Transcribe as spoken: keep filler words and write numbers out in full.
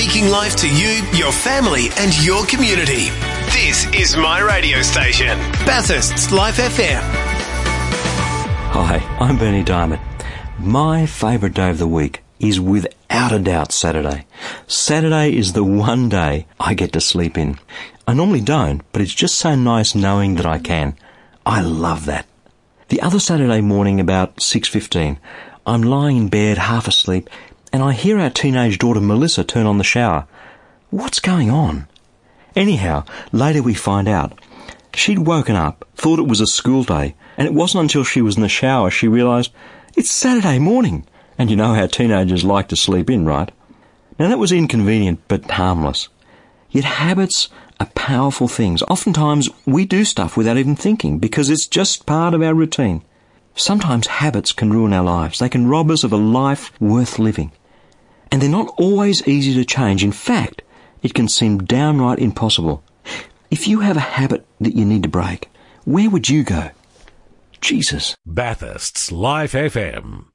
speaking life to you, your family and your community. This is my radio station, Bathurst's Life F M. Hi, I'm Bernie Diamond. My favourite day of the week is without a doubt Saturday. Saturday is the one day I get to sleep in. I normally don't, but it's just so nice knowing that I can. I love that. The other Saturday morning about six fifteen, I'm lying in bed half asleep and I hear our teenage daughter Melissa turn on the shower. What's going on? Anyhow, later we find out. She'd woken up, thought it was a school day, and it wasn't until she was in the shower she realised it's Saturday morning. And you know how teenagers like to sleep in, right? Now that was inconvenient but harmless. Yet habits are powerful things. Oftentimes we do stuff without even thinking because it's just part of our routine. Sometimes habits can ruin our lives. They can rob us of a life worth living. And they're not always easy to change. In fact, it can seem downright impossible. If you have a habit that you need to break, where would you go? Jesus. Bathurst's Life F M.